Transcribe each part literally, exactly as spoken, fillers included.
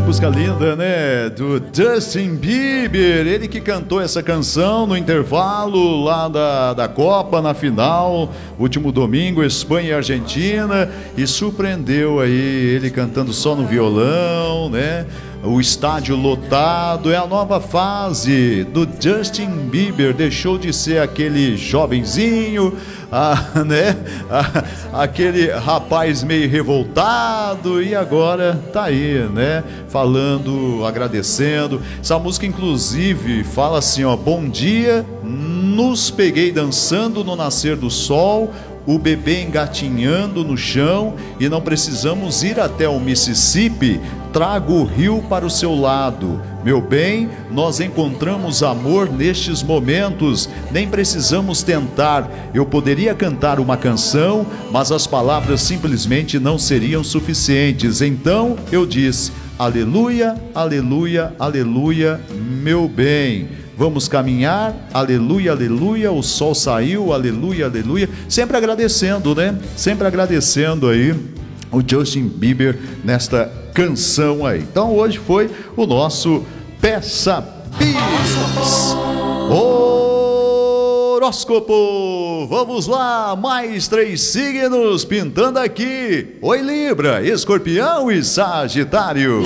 música linda, né? Do Justin Bieber. Ele que cantou essa canção no intervalo lá da, da Copa, na final, último domingo, Espanha e Argentina. E surpreendeu aí, ele cantando só no violão, né? O estádio lotado. É a nova fase do Justin Bieber. Deixou de ser aquele jovenzinho, ah, né? Ah, aquele rapaz meio revoltado, e agora tá aí, né? Falando, agradecendo. Essa música inclusive fala assim, ó: bom dia, nos peguei dançando no nascer do sol, o bebê engatinhando no chão, e não precisamos ir até o Mississippi, trago o rio para o seu lado. Meu bem, nós encontramos amor nestes momentos, nem precisamos tentar. Eu poderia cantar uma canção, mas as palavras simplesmente não seriam suficientes. Então eu disse: aleluia, aleluia, aleluia, meu bem. Vamos caminhar, aleluia, aleluia, o sol saiu, aleluia, aleluia. Sempre agradecendo, né? Sempre agradecendo aí o Justin Bieber nesta canção aí. Então hoje foi o nosso Peça Bis. Horóscopo. Vamos lá, mais três signos pintando aqui. Oi, Libra, Escorpião e Sagitário.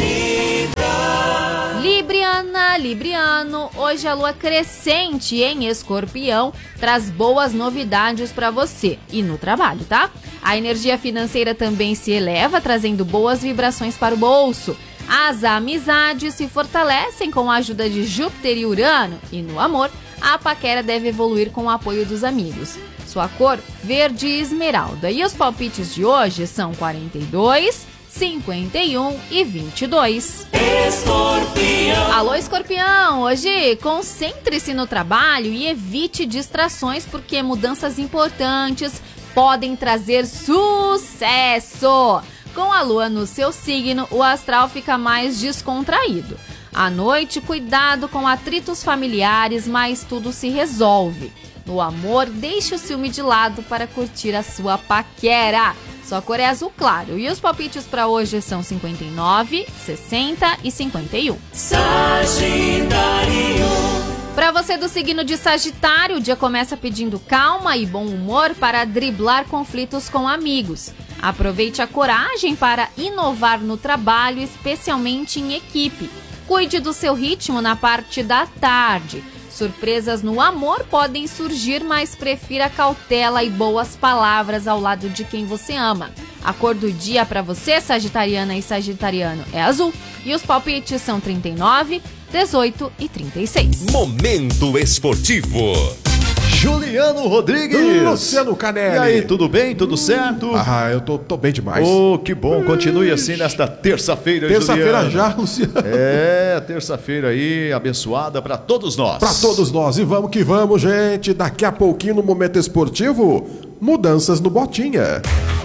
Libriana, Libriano, hoje a lua crescente em Escorpião traz boas novidades para você e no trabalho, tá? A energia financeira também se eleva, trazendo boas vibrações para o bolso. As amizades se fortalecem com a ajuda de Júpiter e Urano, e no amor, a paquera deve evoluir com o apoio dos amigos. Sua cor, verde e esmeralda. E os palpites de hoje são quarenta e dois, cinquenta e um e vinte e dois. Escorpião. Alô, Escorpião! Hoje, concentre-se no trabalho e evite distrações, porque mudanças importantes podem trazer sucesso. Com a lua no seu signo, o astral fica mais descontraído. À noite, cuidado com atritos familiares, mas tudo se resolve. No amor, deixe o ciúme de lado para curtir a sua paquera. Sua cor é azul claro. E os palpites para hoje são cinquenta e nove, sessenta e cinquenta e um. Sagitário. Para você do signo de Sagitário, o dia começa pedindo calma e bom humor para driblar conflitos com amigos. Aproveite a coragem para inovar no trabalho, especialmente em equipe. Cuide do seu ritmo na parte da tarde. Surpresas no amor podem surgir, mas prefira cautela e boas palavras ao lado de quem você ama. A cor do dia para você, sagitariana e sagitariano, é azul. E os palpites são trinta e nove, dezoito e trinta e seis. Momento Esportivo. Juliano Rodrigues. Luciano Canelli. E aí, tudo bem? Tudo certo? Ah, eu tô, tô bem demais. Oh, que bom. Continue assim nesta terça-feira, Terça-feira já, Luciano. É, terça-feira aí, abençoada para todos nós. Para todos nós. E vamos que vamos, gente. Daqui a pouquinho, no Momento Esportivo, mudanças no Botinha.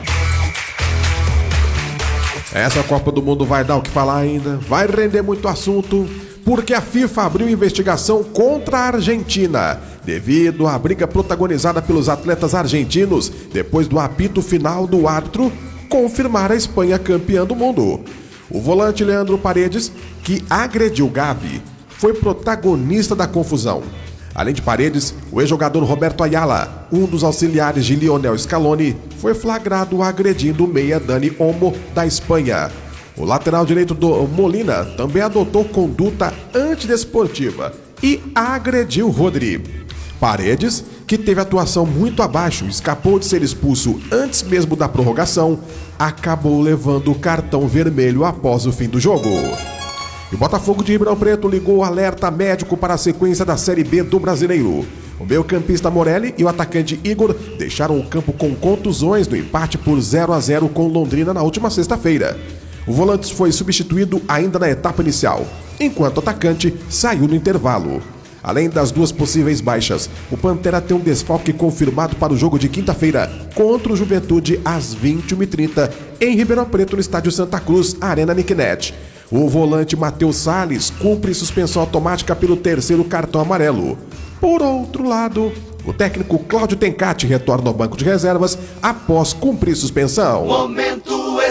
Essa Copa do Mundo vai dar o que falar ainda. Vai render muito assunto, porque a FIFA abriu investigação contra a Argentina, devido à briga protagonizada pelos atletas argentinos depois do apito final do árbitro confirmar a Espanha campeã do mundo. O volante Leandro Paredes, que agrediu Gavi, foi protagonista da confusão. Além de Paredes, o ex-jogador Roberto Ayala, um dos auxiliares de Lionel Scaloni, foi flagrado agredindo o meia Dani Olmo da Espanha. O lateral direito do Molina também adotou conduta antidesportiva e agrediu Rodri. Paredes, que teve atuação muito abaixo e escapou de ser expulso antes mesmo da prorrogação, acabou levando o cartão vermelho após o fim do jogo. E o Botafogo de Ribeirão Preto ligou o alerta médico para a sequência da Série B do Brasileiro. O meio-campista Morelli e o atacante Igor deixaram o campo com contusões no empate por zero a zero com Londrina na última sexta-feira. O volante foi substituído ainda na etapa inicial, enquanto o atacante saiu no intervalo. Além das duas possíveis baixas, o Pantera tem um desfalque confirmado para o jogo de quinta-feira contra o Juventude às vinte e uma e trinta em Ribeirão Preto, no estádio Santa Cruz, Arena Nicknet. O volante Matheus Salles cumpre suspensão automática pelo terceiro cartão amarelo. Por outro lado, o técnico Cláudio Tencati retorna ao banco de reservas após cumprir suspensão. Momento Esportivo.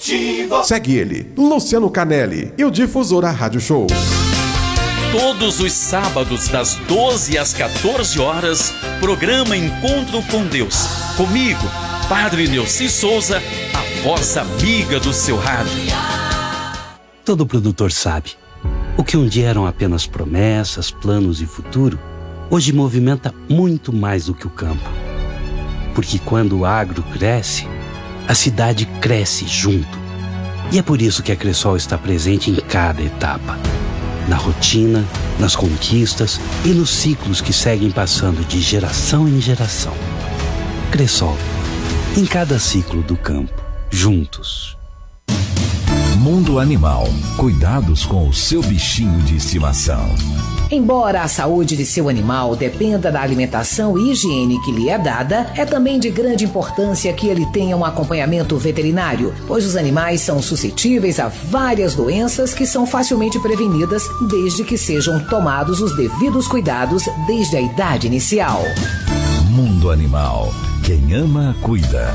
Esportivo. Segue ele, Luciano Canelli e o Difusora Rádio Show. Todos os sábados, das doze às quatorze horas, programa Encontro com Deus. Comigo, Padre Neuci Souza, a voz amiga do seu rádio. Todo produtor sabe, o que um dia eram apenas promessas, planos e futuro, hoje movimenta muito mais do que o campo. Porque quando o agro cresce, a cidade cresce junto. E é por isso que a Cressol está presente em cada etapa. Na rotina, nas conquistas e nos ciclos que seguem passando de geração em geração. Cressol, em cada ciclo do campo, juntos. Mundo Animal. Cuidados com o seu bichinho de estimação. Embora a saúde de seu animal dependa da alimentação e higiene que lhe é dada, é também de grande importância que ele tenha um acompanhamento veterinário, pois os animais são suscetíveis a várias doenças que são facilmente prevenidas desde que sejam tomados os devidos cuidados desde a idade inicial. Mundo Animal. Quem ama, cuida.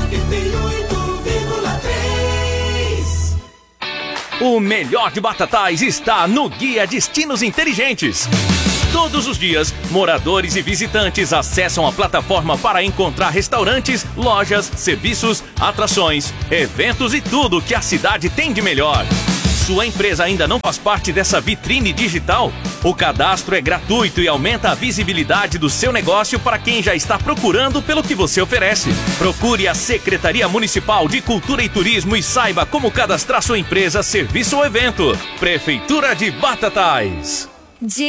O melhor de Batatais está no Guia Destinos Inteligentes. Todos os dias, moradores e visitantes acessam a plataforma para encontrar restaurantes, lojas, serviços, atrações, eventos e tudo que a cidade tem de melhor. Sua empresa ainda não faz parte dessa vitrine digital? O cadastro é gratuito e aumenta a visibilidade do seu negócio para quem já está procurando pelo que você oferece. Procure a Secretaria Municipal de Cultura e Turismo e saiba como cadastrar sua empresa, serviço ou evento. Prefeitura de Batatais. De